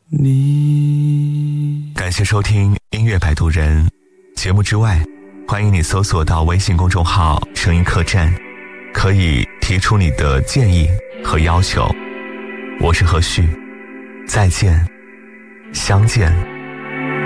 你。 感谢收听音乐摆渡人节目之外，欢迎你搜索到微信公众号声音客栈，可以提出你的建议和要求。我是何旭，再见，相见。